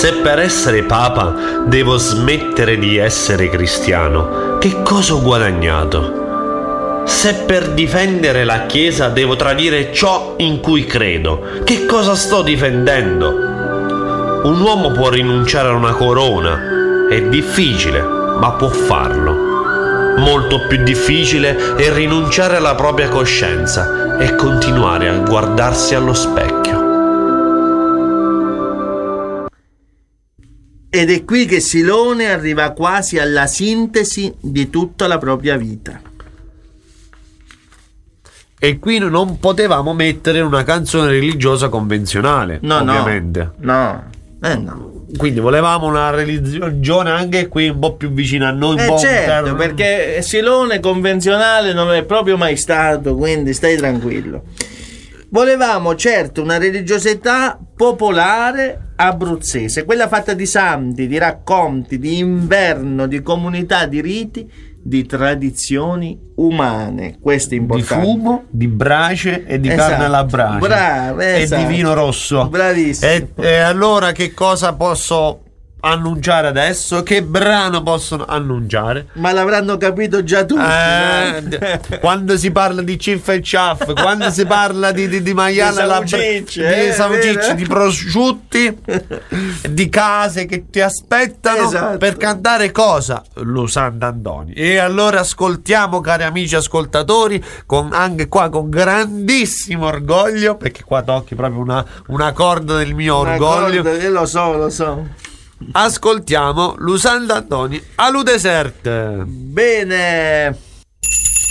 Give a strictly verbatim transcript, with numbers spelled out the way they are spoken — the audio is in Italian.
Se per essere papa devo smettere di essere cristiano, che cosa ho guadagnato? Se per difendere la Chiesa devo tradire ciò in cui credo, che cosa sto difendendo? Un uomo può rinunciare a una corona, è difficile, ma può farlo. Molto più difficile è rinunciare alla propria coscienza e continuare a guardarsi allo specchio. Ed è qui che Silone arriva quasi alla sintesi di tutta la propria vita. E qui non potevamo mettere una canzone religiosa convenzionale, no, ovviamente. No, no, eh no. Quindi volevamo una religione anche qui un po' più vicina a noi. Un eh po' certo, ter- perché Silone convenzionale non è proprio mai stato, quindi stai tranquillo. Volevamo certo una religiosità popolare abruzzese, quella fatta di santi, di racconti, di inverno, di comunità, di riti, di tradizioni umane. Questo è importante. Di fumo, di brace e di esatto. carne alla brace. Bravo, esatto. E di vino rosso. Bravissimo. E, e allora che cosa posso annunciare adesso? Che brano possono annunciare? Ma l'avranno capito già tutti. Eh, no? Quando si parla di ciff e ciaff, quando si parla di, di, di maiale alla saucicci, di eh, saucicci, di prosciutti, di case che ti aspettano, esatto. Per cantare cosa? Lo Sant'Antonio. E allora ascoltiamo, cari amici ascoltatori, con, anche qua con grandissimo orgoglio, perché qua tocchi proprio una, una corda del mio una orgoglio. Corda, io lo so, lo so. Ascoltiamo Lu Sant'Antonio a Lu Desert. Bene.